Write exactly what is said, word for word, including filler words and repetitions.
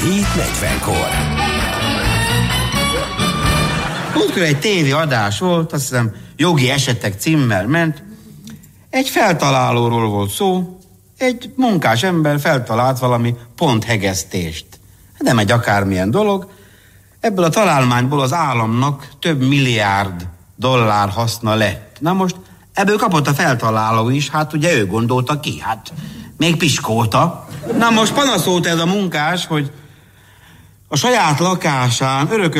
hét negyvenkor. Múltkor egy tévé adás volt, azt hiszem jogi esetek címmel ment. Egy feltalálóról volt szó, egy munkás ember feltalált valami ponthegesztést. Nem egy akármilyen dolog. Ebből a találmányból az államnak több milliárd dollár haszna lett. Na most ebből kapott a feltaláló is, hát ugye ő gondolta ki, hát még piskolta. Na most panaszolt ez a munkás, hogy a saját lakásán örökös